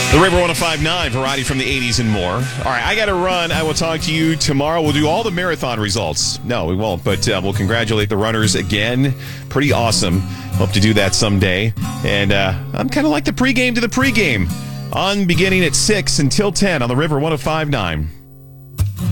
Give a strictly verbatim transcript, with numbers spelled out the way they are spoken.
The River one oh five point nine, variety from the eighties and more. All right, I got to run. I will talk to you tomorrow. We'll do all the marathon results. No, we won't, but uh, we'll congratulate the runners again. Pretty awesome. Hope to do that someday. And uh, I'm kind of like the pregame to the pregame on beginning at six until ten on the River one oh five point nine.